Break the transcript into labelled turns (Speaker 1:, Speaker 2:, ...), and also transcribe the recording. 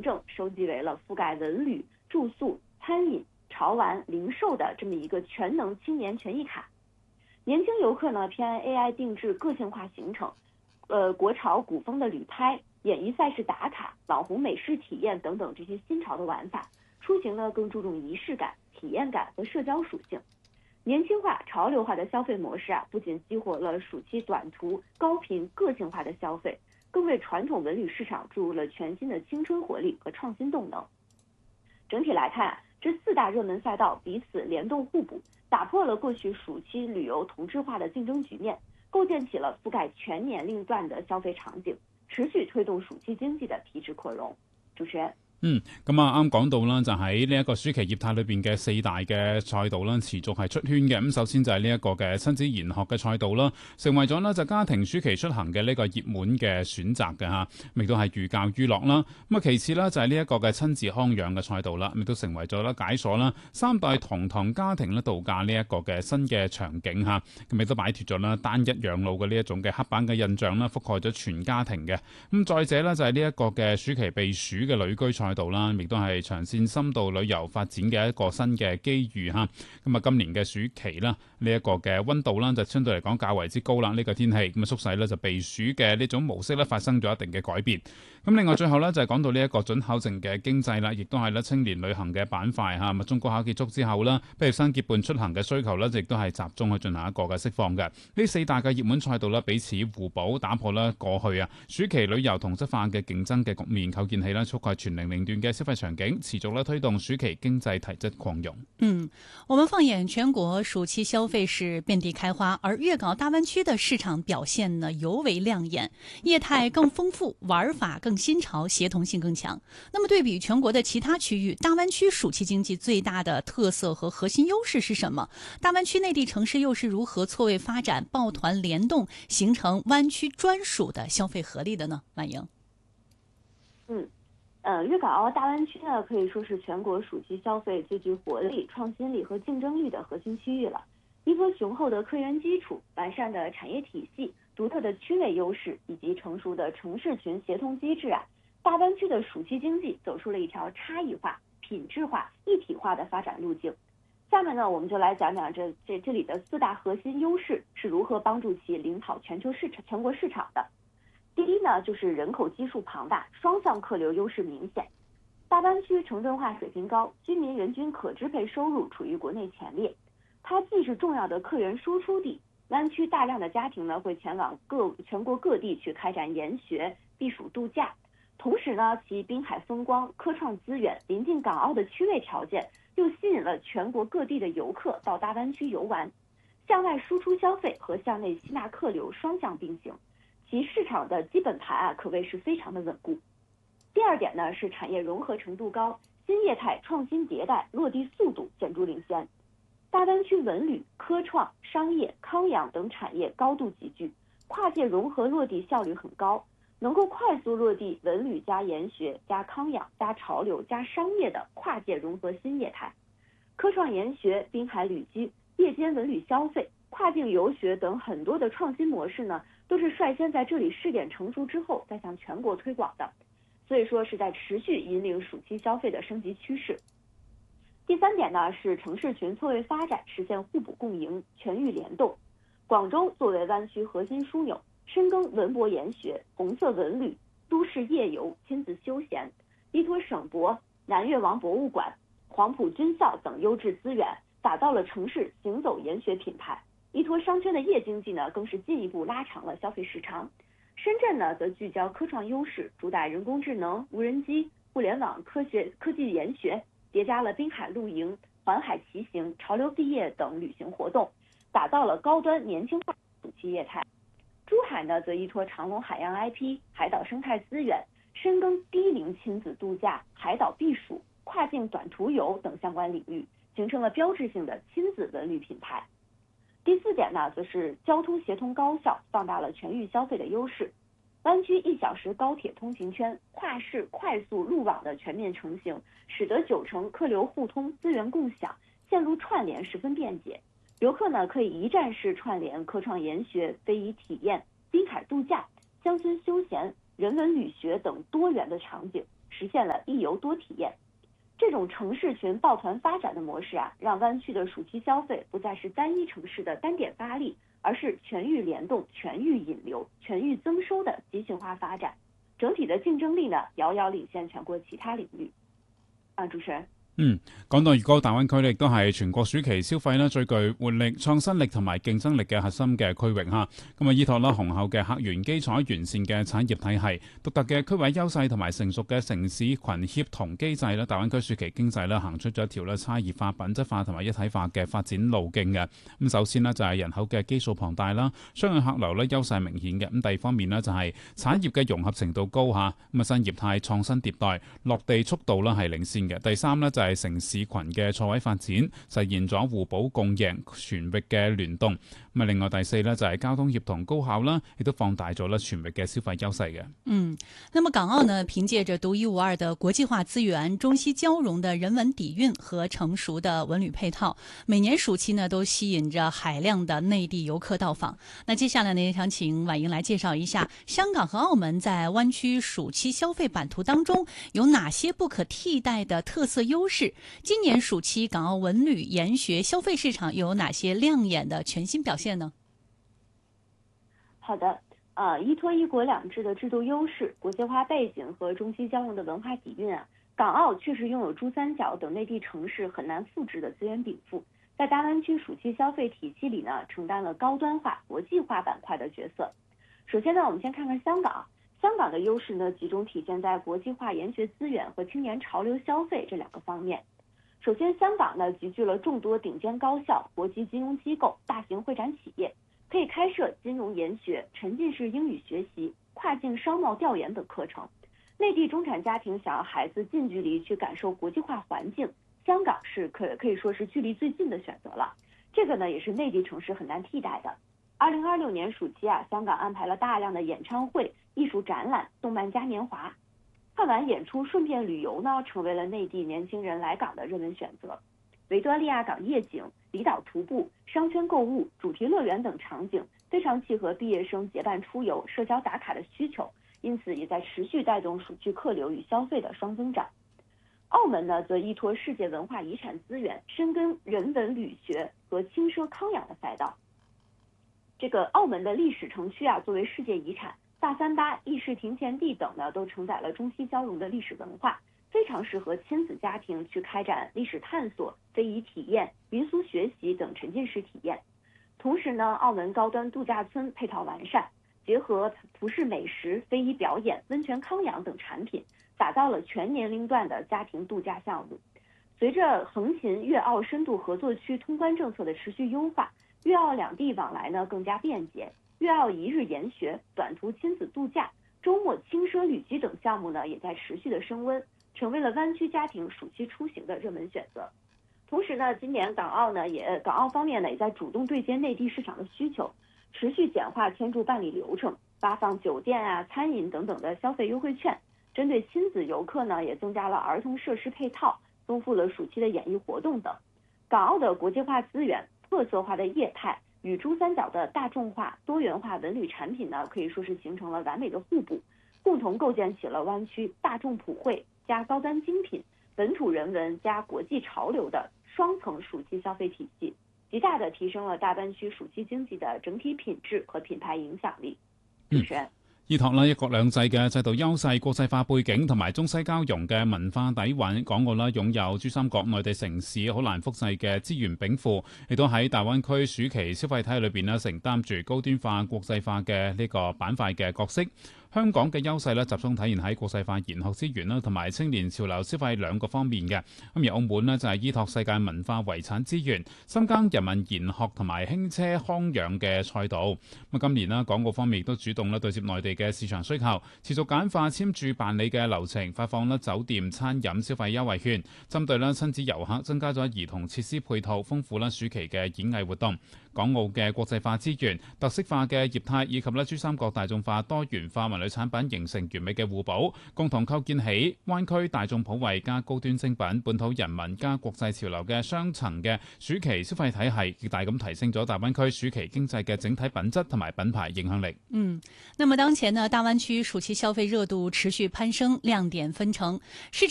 Speaker 1: 证收集为了覆盖文旅、住宿、餐饮、潮玩、零售的这么一个全能青年权益卡。年轻游客呢偏爱 AI 定制个性化行程，国潮古风的旅拍、演艺赛事打卡、网红美食体验等等这些新潮的玩法。出行呢更注重仪式感、体验感和社交属性。年轻化、潮流化的消费模式不仅激活了暑期短途、高频、个性化的消费，更为传统文旅市场注入了全新的青春活力和创新动能。整体来看，这4大热门赛道彼此联动互补，打破了过去暑期旅游同质化的竞争局面，构建起了覆盖全年龄段的消费场景，持續推動暑期經濟嘅提質擴容。主持人。
Speaker 2: 咁啱講到啦，就喺呢一個暑期業態裏邊嘅4大嘅賽道啦，持續係出圈嘅。咁首先就係呢一個嘅親子研學嘅賽道啦，成為咗呢就家庭暑期出行嘅呢個熱門嘅選擇嘅嚇，亦都係寓教於樂啦。咁其次呢，就係呢一個嘅親子康養嘅賽道啦，亦都成為咗啦解鎖啦3代同堂家庭咧度假呢一個嘅新嘅場景嚇，咁亦都擺脱咗啦單一養老嘅呢一種嘅刻板嘅印象啦，覆蓋咗全家庭嘅。咁再者呢，就係呢一個嘅暑期避暑嘅旅居賽道啦，亦都係長線深度旅遊發展嘅一個新嘅機遇嚇。咁今年嘅暑期啦，呢一個嘅溫度啦就相對嚟講較為之高啦，呢個天氣咁促使咧就避暑嘅呢種模式咧發生咗一定嘅改變。咁另外最後咧就係講到呢一個準考證嘅經濟啦，亦都係咧青年旅行嘅板塊嚇。中高考結束之後啦，畢業生結伴出行嘅需求咧，亦都係集中去進行一個嘅釋放嘅。呢4大嘅熱門賽道咧彼此互補，打破啦過去暑期旅遊同質化嘅競爭嘅局面，構建起啦覆蓋全年齡段嘅消費場景，持續咧推動暑期經濟提質擴容。
Speaker 3: 我們放眼全國，暑期消費是遍地開花，而粵港澳大灣區的市場表現呢尤為亮眼，業態更豐富，玩法更新潮，協同性更強。那麼對比全國的其他區域，大灣區暑期經濟最大的特色和核心優勢是什麼？大灣區內地城市又是如何錯位發展、抱團聯動，形成灣區專屬的消費合力的呢？婉瑩。
Speaker 1: 粵港澳大灣區呢，可以說是全國暑期消費最具活力、創新力和競爭力的核心區域了。依托雄厚的客源基礎、完善的產業體系、獨特的區位優勢以及成熟的城市群協同機制大灣區的暑期經濟走出了一條差異化、品質化、一體化的發展路徑。下面呢，我們就來講講這裡的4大核心優勢是如何幫助其領跑全國市場的。第一呢，就是人口基數龐大，雙向客流優勢明顯。大灣區城鎮化水平高，居民人均可支配收入處於國內前列。它既是重要的客源輸出地，灣區大量的家庭呢會前往全國各地去開展研學、避暑度假。同時呢，其濱海風光、科創資源、臨近港澳的區位條件，又吸引了全國各地的遊客到大灣區遊玩。向外輸出消費和向內吸納客流雙向並行。其市場的基本盤可謂是非常的穩固。第二點呢，是產業融合程度高，新業態創新迭代落地速度顯著領先。大灣區文旅、科創、商業、康養等產業高度集聚，跨界融合落地效率很高，能夠快速落地文旅加研學加康養加潮流加商業的跨界融合新業態。科創研學、濱海旅居、夜間文旅消費、跨境遊學等很多的創新模式呢，都是率先在這裡試點成熟之後再向全國推廣的，所以說是在持續引領暑期消費的升級趨勢。第三點呢，是城市群錯位發展，實現互補共贏、全域聯動。廣州作為灣區核心樞紐，深耕文博研學、紅色文旅、都市夜遊、親子休閒，依托省博、南越王博物館、黃埔軍校等優質資源，打造了城市行走研學品牌。依托商圈的夜經濟呢，更是進一步拉長了消費時長。深圳呢，則聚焦科創優勢，主打人工智能、無人機、互聯網科技研學，疊加了濱海露營、環海騎行、潮流畢業等旅行活動，打造了高端年輕化暑期業態。珠海呢，則依托長隆海洋 IP、海島生態資源，深耕低齡親子度假、海島避暑、跨境短途遊等相關領域，形成了標誌性的親子文旅品牌。第四點呢，則是交通協同高效，放大了全域消費的優勢。灣區1小時高鐵通行圈、跨市快速路網的全面成型，使得9成客流互通、資源共享、線路串聯十分便捷。遊客呢，可以一站式串聯科創研學、非遺體驗、濱海度假、鄉村休閒、人文旅學等多元的場景， 实现了一游多体验。这种城市群抱团发展的模式让湾区的暑期消费不再是单一城市的单点发力，而是全域联动、全域引流、全域增收的集群化发展。整體嘅競爭力呢，遙遙領先全國其他領域。主持人。
Speaker 2: 講到粵港澳大灣區亦都係全國暑期消費最具活力、創新力同埋競爭力嘅核心嘅區域嚇。咁依託雄厚嘅客源基礎、完善嘅產業體系、獨特嘅區位優勢同埋成熟嘅城市群協同機制大灣區暑期經濟行出咗一條差異化、品質化同埋一體化嘅發展路徑嘅。咁首先就係人口嘅基數龐大啦，商業客流優勢明顯嘅。咁第二方面就係產業嘅融合程度高嚇，咁新業態創新迭代、落地速度係領先嘅。第三就係城市群嘅錯位發展，實現咗互補共贏全域嘅聯動。咁另外第四就係交通協同高效啦，亦都放大咗全域嘅消費優勢嘅。
Speaker 3: 那麼港澳呢，憑借着獨一無二的國際化資源、中西交融的人文底蘊和成熟的文旅配套，每年暑期呢都吸引着海量的內地遊客到訪。那接下來呢，想請婉瑩來介紹一下香港和澳門在灣區暑期消費版圖當中有哪些不可替代的特色優勢。今年暑期港澳文旅研學消費市場又有哪些亮眼的全新表現呢？
Speaker 1: 好的，依托一國兩制的制度優勢、國際化背景和中西交融的文化底蘊港澳確實擁有珠三角等內地城市很難複製的資源稟賦，在大灣區暑期消費體系裏呢，承擔了高端化、國際化板塊的角色。首先呢，我們先看看香港。香港的優勢呢，集中體現在國際化研學資源和青年潮流消費這兩個方面。首先，香港呢集聚了眾多頂尖高校、國際金融機構、大型會展企業，可以開設金融研學、沉浸式英語學習、跨境商貿調研等課程。內地中產家庭想要孩子近距離去感受國際化環境，香港是可以說是距離最近的選擇了。這個呢也是內地城市很難替代的。2026年暑期香港安排了大量的演唱會、藝術展覽、動漫嘉年華。看完演出順便旅遊呢，成為了內地年輕人來港的熱門選擇。維多利亞港夜景、離島徒步、商圈購物、主題樂園等場景非常契合畢業生結伴出遊、社交打卡的需求，因此也在持續帶動暑期客流與消費的雙增長。澳門呢，則依託世界文化遺產資源，深耕人文旅學和輕奢康養的賽道。這個澳門的歷史城區作為世界遺產，大三巴、議事亭前地等呢，都承載了中西交融的歷史文化，非常適合親子家庭去開展歷史探索、非遺體驗、民俗學習等沉浸式體驗。同時呢，澳門高端度假村配套完善，結合葡式美食、非遺表演、溫泉康養等產品，打造了全年齡段的家庭度假項目。隨着橫琴粵澳深度合作區通關政策的持續優化，粵澳兩地往來呢更加便捷。粵澳一日研學、短途親子度假、周末輕奢旅居等項目呢，也在持續的升溫，成為了灣區家庭暑期出行的熱門選擇。同時呢，今年港澳方面呢，也在主動對接內地市場的需求，持續簡化簽注辦理流程，發放酒店餐飲等等的消費優惠券。針對親子遊客呢，也增加了兒童設施配套，豐富了暑期的演藝活動等。港澳的國際化資源、特色化的業態與珠三角的大眾化、多元化文旅產品呢，可以說是形成了完美的互補，共同構建起了灣區大眾普惠加高端精品、本土人文加國際潮流的雙層暑期消費體系，極大地提升了大灣區暑期經濟的整體品質和品牌影響力。主持人。
Speaker 2: 依託一國兩制嘅制度優勢、國際化背景同埋中西交融嘅文化底蘊，港澳擁有珠三角內地城市好難複製嘅資源稟賦，亦都喺大灣區暑期消費體系裏邊承擔住高端化、國際化嘅呢個板塊嘅角色。香港嘅優勢集中體現喺國際化研學資源啦，同埋青年潮流消費兩個方面嘅。咁而澳門就係依託世界文化遺產資源，深耕人民研學同埋輕奢康養嘅賽道。咁今年港澳方面亦都主動對接內地嘅市場需求，持續簡化簽注辦理嘅流程，發放酒店餐飲消費優惠券，針對親子遊客增加咗兒童設施配套，豐富暑期嘅演藝活動。 港澳嘅國際化資源、特色化嘅業態以及珠三角大眾化多元化文旅產品形成完美嘅互補，共同構建起灣區大眾普惠加高端精品、本土人民加國際潮流嘅雙層嘅暑期消費體系，極大咁提升咗大灣區暑期經濟嘅整體品質同埋品牌影響力。
Speaker 3: 那麼當前呢，大灣區暑期消費熱度持續攀升，亮點紛呈，市場